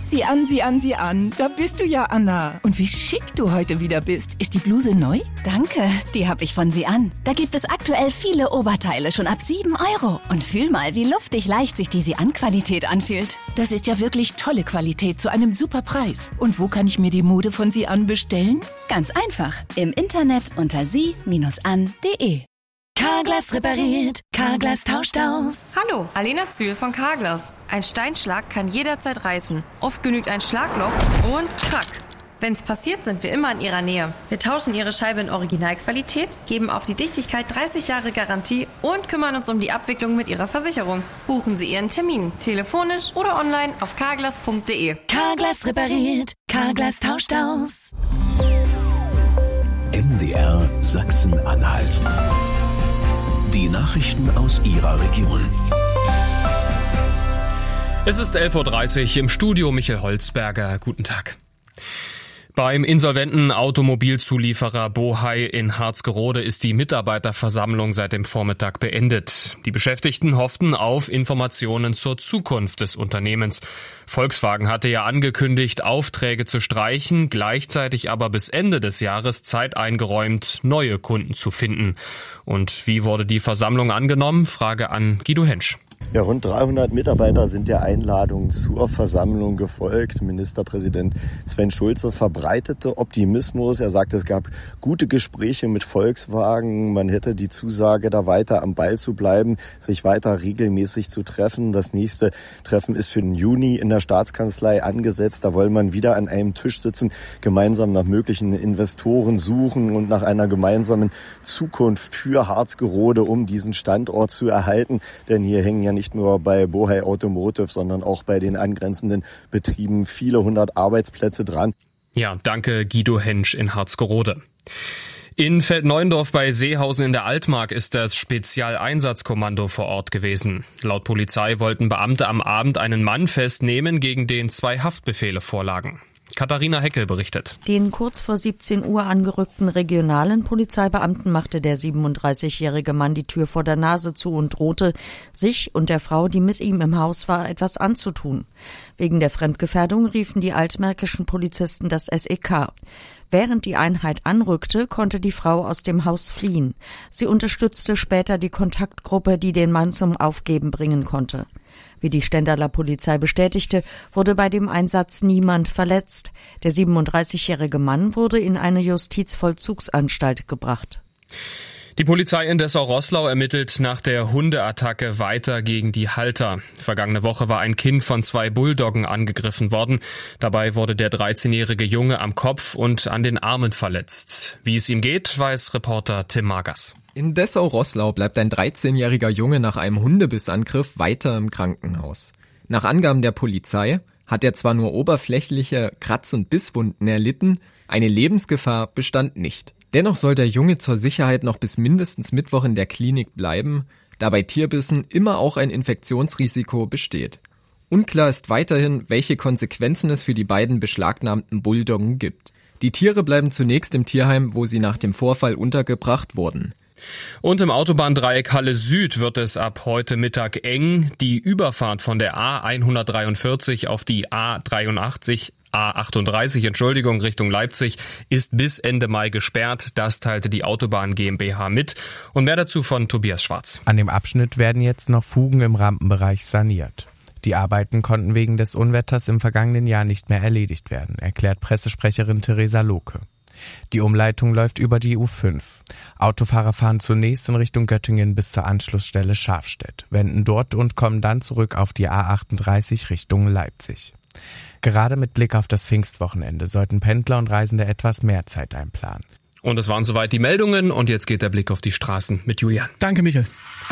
Sieh an, sieh an, sieh an. Da bist du ja, Anna. Und wie schick du heute wieder bist. Ist die Bluse neu? Danke, die habe ich von Sie an. Da gibt es aktuell viele Oberteile schon ab 7 €. Und fühl mal, wie luftig leicht sich die Sie-an-Qualität anfühlt. Das ist ja wirklich tolle Qualität zu einem super Preis. Und wo kann ich mir die Mode von Sie an bestellen? Ganz einfach. Im Internet unter sie-an.de. Carglass repariert, Carglass tauscht aus. Hallo, Alena Zühl von Carglass. Ein Steinschlag kann jederzeit reißen. Oft genügt ein Schlagloch und krack. Wenn's passiert, sind wir immer in Ihrer Nähe. Wir tauschen Ihre Scheibe in Originalqualität, geben auf die Dichtigkeit 30 Jahre Garantie und kümmern uns um die Abwicklung mit Ihrer Versicherung. Buchen Sie Ihren Termin, telefonisch oder online auf carglass.de. Carglass repariert, Carglass tauscht aus. MDR Sachsen-Anhalt. Die Nachrichten aus Ihrer Region. Es ist 11:30 Uhr im Studio, Michael Holzberger. Guten Tag. Beim insolventen Automobilzulieferer Bohai in Harzgerode ist die Mitarbeiterversammlung seit dem Vormittag beendet. Die Beschäftigten hofften auf Informationen zur Zukunft des Unternehmens. Volkswagen hatte ja angekündigt, Aufträge zu streichen, gleichzeitig aber bis Ende des Jahres Zeit eingeräumt, neue Kunden zu finden. Und wie wurde die Versammlung angenommen? Frage an Guido Hensch. Ja, rund 300 Mitarbeiter sind der Einladung zur Versammlung gefolgt. Ministerpräsident Sven Schulze verbreitete Optimismus. Er sagte, es gab gute Gespräche mit Volkswagen. Man hätte die Zusage, da weiter am Ball zu bleiben, sich weiter regelmäßig zu treffen. Das nächste Treffen ist für den Juni in der Staatskanzlei angesetzt. Da wollen man wieder an einem Tisch sitzen, gemeinsam nach möglichen Investoren suchen und nach einer gemeinsamen Zukunft für Harzgerode, um diesen Standort zu erhalten. Denn hier hängen ja nicht nur bei Bohai Automotive, sondern auch bei den angrenzenden Betrieben viele hundert Arbeitsplätze dran. Ja, danke Guido Hensch in Harzgerode. In Feldneuendorf bei Seehausen in der Altmark ist das Spezialeinsatzkommando vor Ort gewesen. Laut Polizei wollten Beamte am Abend einen Mann festnehmen, gegen den 2 Haftbefehle vorlagen. Katharina Heckel berichtet. Den kurz vor 17 Uhr angerückten regionalen Polizeibeamten machte der 37-jährige Mann die Tür vor der Nase zu und drohte, sich und der Frau, die mit ihm im Haus war, etwas anzutun. Wegen der Fremdgefährdung riefen die altmärkischen Polizisten das SEK. Während die Einheit anrückte, konnte die Frau aus dem Haus fliehen. Sie unterstützte später die Kontaktgruppe, die den Mann zum Aufgeben bringen konnte. Wie die Stendaler Polizei bestätigte, wurde bei dem Einsatz niemand verletzt. Der 37-jährige Mann wurde in eine Justizvollzugsanstalt gebracht. Die Polizei in Dessau-Roßlau ermittelt nach der Hundeattacke weiter gegen die Halter. Vergangene Woche war ein Kind von 2 Bulldoggen angegriffen worden. Dabei wurde der 13-jährige Junge am Kopf und an den Armen verletzt. Wie es ihm geht, weiß Reporter Tim Magers. In Dessau-Roßlau bleibt ein 13-jähriger Junge nach einem Hundebissangriff weiter im Krankenhaus. Nach Angaben der Polizei hat er zwar nur oberflächliche Kratz- und Bisswunden erlitten, eine Lebensgefahr bestand nicht. Dennoch soll der Junge zur Sicherheit noch bis mindestens Mittwoch in der Klinik bleiben, da bei Tierbissen immer auch ein Infektionsrisiko besteht. Unklar ist weiterhin, welche Konsequenzen es für die beiden beschlagnahmten Bulldoggen gibt. Die Tiere bleiben zunächst im Tierheim, wo sie nach dem Vorfall untergebracht wurden. Und im Autobahndreieck Halle Süd wird es ab heute Mittag eng. Die Überfahrt von der A143 auf die A38 Richtung Leipzig ist bis Ende Mai gesperrt. Das teilte die Autobahn GmbH mit. Und mehr dazu von Tobias Schwarz. An dem Abschnitt werden jetzt noch Fugen im Rampenbereich saniert. Die Arbeiten konnten wegen des Unwetters im vergangenen Jahr nicht mehr erledigt werden, erklärt Pressesprecherin Theresa Lohke. Die Umleitung läuft über die U5. Autofahrer fahren zunächst in Richtung Göttingen bis zur Anschlussstelle Scharfstedt, wenden dort und kommen dann zurück auf die A38 Richtung Leipzig. Gerade mit Blick auf das Pfingstwochenende sollten Pendler und Reisende etwas mehr Zeit einplanen. Und es waren soweit die Meldungen und jetzt geht der Blick auf die Straßen mit Julian. Danke, Michael.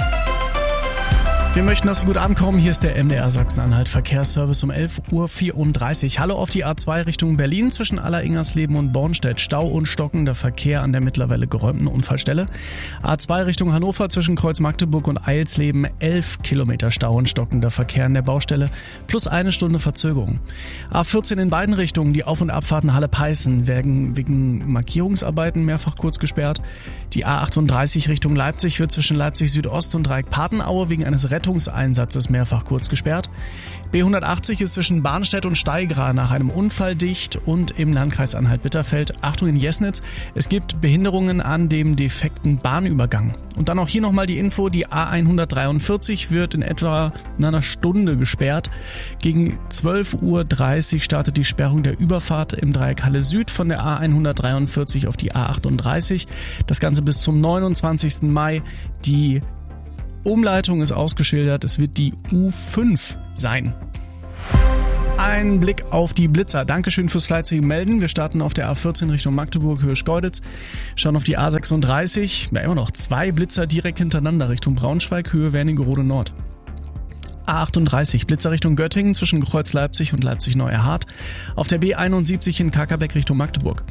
Wir möchten, dass Sie gut ankommen. Hier ist der MDR Sachsen-Anhalt Verkehrsservice um 11:34 Uhr. Hallo auf die A2 Richtung Berlin zwischen Alleringersleben und Bornstedt. Stau und stockender Verkehr an der mittlerweile geräumten Unfallstelle. A2 Richtung Hannover zwischen Kreuz Magdeburg und Eilsleben 11 Kilometer Stau und stockender Verkehr an der Baustelle plus 1 Stunde Verzögerung. A14 in beiden Richtungen, die Auf- und Abfahrten Halle-Peißen werden wegen Markierungsarbeiten mehrfach kurz gesperrt. Die A38 Richtung Leipzig wird zwischen Leipzig Südost und Dreieck Patenaue wegen eines Rettungsdienstes Rettungseinsatz ist mehrfach kurz gesperrt. B180 ist zwischen Barnstedt und Steigra nach einem Unfall dicht und im Landkreis Anhalt-Bitterfeld. Achtung in Jesnitz, es gibt Behinderungen an dem defekten Bahnübergang. Und dann auch hier nochmal die Info, die A143 wird in etwa einer Stunde gesperrt. Gegen 12:30 Uhr startet die Sperrung der Überfahrt im Dreieck Halle Süd von der A143 auf die A38. Das Ganze bis zum 29. Mai. Die Umleitung ist ausgeschildert, es wird die U5 sein. Ein Blick auf die Blitzer. Dankeschön fürs fleißige Melden. Wir starten auf der A14 Richtung Magdeburg, Höhe Schkeuditz. Schauen auf die A36. Ja, immer noch 2 Blitzer direkt hintereinander Richtung Braunschweig, Höhe Wernigerode Nord. A38 Blitzer Richtung Göttingen zwischen Kreuz Leipzig und Leipzig-Neuerhardt. Auf der B71 in Kakerbeck Richtung Magdeburg.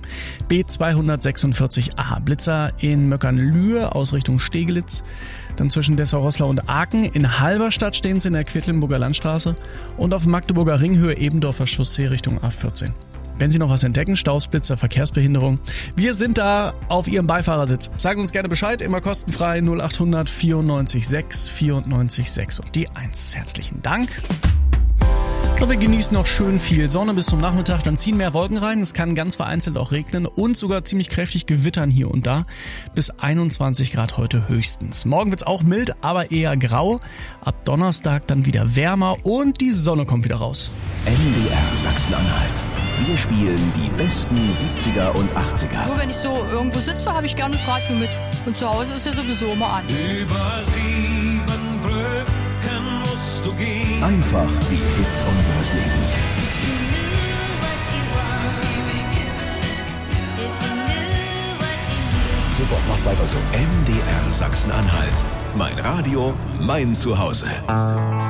B246a Blitzer in Möckernlühe aus Richtung Steglitz. Dann zwischen Dessau-Roßlau und Aachen. In Halberstadt stehen sie in der Quedlinburger Landstraße. Und auf Magdeburger Ringhöhe Ebendorfer Chaussee Richtung A14. Wenn Sie noch was entdecken, Staus, Blitzer, Verkehrsbehinderung, wir sind da auf Ihrem Beifahrersitz. Sagen uns gerne Bescheid, immer kostenfrei 0800 94 6 94 6 und die 1. Herzlichen Dank. Und wir genießen noch schön viel Sonne bis zum Nachmittag, dann ziehen mehr Wolken rein, es kann ganz vereinzelt auch regnen und sogar ziemlich kräftig gewittern hier und da. Bis 21 Grad heute höchstens. Morgen wird's auch mild, aber eher grau. Ab Donnerstag dann wieder wärmer und die Sonne kommt wieder raus. MDR Sachsen-Anhalt. Wir spielen die besten 70er und 80er. So, wenn ich so irgendwo sitze, habe ich gerne das Radio mit. Und zu Hause ist ja sowieso immer an. Über 7 Brücken musst du gehen. Einfach die Hits unseres Lebens. Super, macht weiter so. MDR Sachsen-Anhalt. Mein Radio, mein Zuhause.